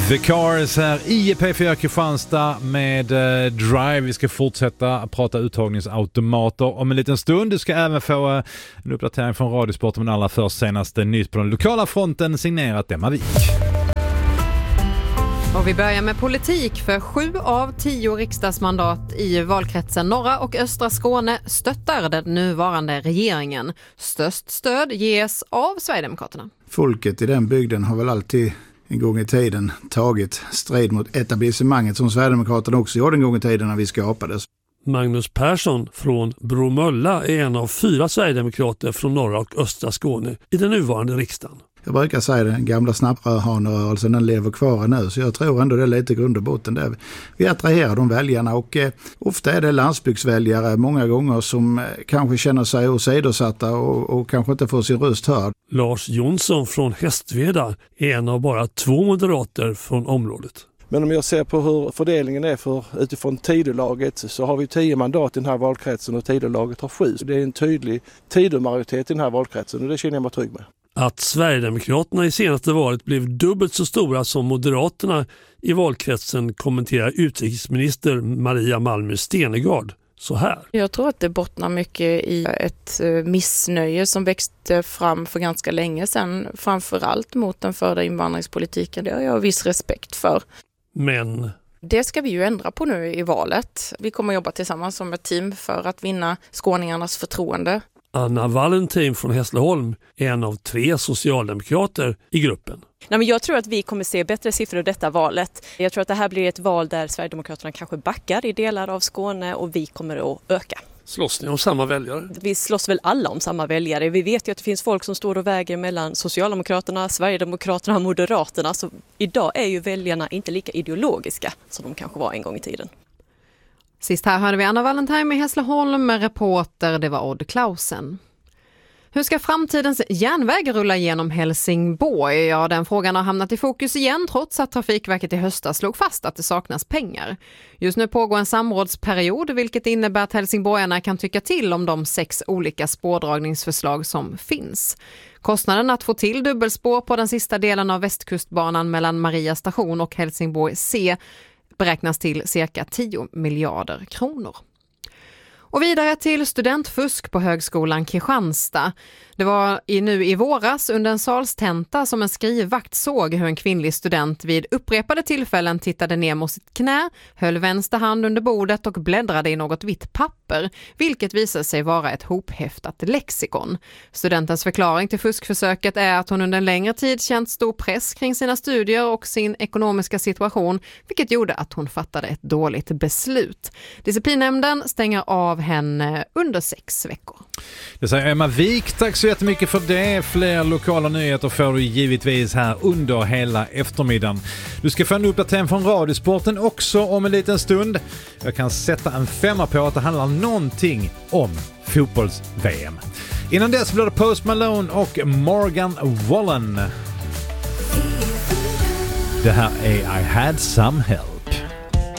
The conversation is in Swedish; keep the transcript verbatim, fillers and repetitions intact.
The Cars här i P fyra Kristianstad med eh, Drive. Vi ska fortsätta prata uttagningsautomater om en liten stund. Du ska även få eh, en uppdatering från Radiosporten, men allra först senaste nytt på den lokala fronten signerat Emma Wik. Och vi börjar med politik, för sju av tio riksdagsmandat i valkretsen norra och östra Skåne stöttar den nuvarande regeringen. Störst stöd ges av Sverigedemokraterna. Folket i den bygden har väl alltid en gång i tiden tagit strid mot etablissemanget som Sverigedemokraterna också gjorde en gång i tiden när vi skapades. Magnus Persson från Bromölla är en av fyra Sverigedemokrater från norra och östra Skåne i den nuvarande riksdagen. Jag brukar säga att den gamla snapprörhanerörelsen den lever kvar nu, så jag tror ändå det är lite grund och botten där. Vi attraherar de väljarna och eh, ofta är det landsbygdsväljare många gånger som eh, kanske känner sig åsidosatta och, och kanske inte får sin röst hörd. Lars Jonsson från Hästveda är en av bara två moderater från området. Men om jag ser på hur fördelningen är för utifrån Tidölaget så har vi tio mandat i den här valkretsen och Tidölaget har sju. Så det är en tydlig Tidömajoritet i den här valkretsen och det känner jag mig trygg med. Att Sverigedemokraterna i senaste valet blev dubbelt så stora som Moderaterna i valkretsen kommenterar utrikesminister Maria Malmö Stenegard så här. Jag tror att det bottnar mycket i ett missnöje som växte fram för ganska länge sedan, framförallt mot den förda invandringspolitiken. Det har jag viss respekt för. Men det ska vi ju ändra på nu i valet. Vi kommer jobba tillsammans som ett team för att vinna skåningarnas förtroende. Anna Valentin från Hässleholm är en av tre socialdemokrater i gruppen. Nej, men jag tror att vi kommer se bättre siffror i detta valet. Jag tror att det här blir ett val där Sverigedemokraterna kanske backar i delar av Skåne och vi kommer att öka. Slåss ni om samma väljare? Vi slåss väl alla om samma väljare. Vi vet ju att det finns folk som står och väger mellan Socialdemokraterna, Sverigedemokraterna och Moderaterna. Så idag är ju väljarna inte lika ideologiska som de kanske var en gång i tiden. Sist här hörde vi Anna Valentin med Hässleholm, med reporter, det var Odd Klausen. Hur ska framtidens järnväg rulla genom Helsingborg? Ja, den frågan har hamnat i fokus igen trots att Trafikverket i höstas slog fast att det saknas pengar. Just nu pågår en samrådsperiod, vilket innebär att helsingborgarna kan tycka till om de sex olika spårdragningsförslag som finns. Kostnaden att få till dubbelspår på den sista delen av Västkustbanan mellan Maria station och Helsingborg C beräknas till cirka tio miljarder kronor. Och vidare till studentfusk på högskolan Kristianstad. Det var i, nu i våras under en salstenta som en skrivvakt såg hur en kvinnlig student vid upprepade tillfällen tittade ner mot sitt knä, höll vänster hand under bordet och bläddrade i något vitt papper, vilket visade sig vara ett hophäftat lexikon. Studentens förklaring till fuskförsöket är att hon under en längre tid känt stor press kring sina studier och sin ekonomiska situation, vilket gjorde att hon fattade ett dåligt beslut. Disciplinnämnden stänger av henne under sex veckor. Det säger Emma Wik. Tack så jättemycket för det. Fler lokala nyheter får du givetvis här under hela eftermiddagen. Du ska få en uppdatering från Radiosporten också om en liten stund. Jag kan sätta en femma på att det handlar någonting om fotbolls-V M. Innan dess blir det Post Malone och Morgan Wallen. Det här är I Had Some Help.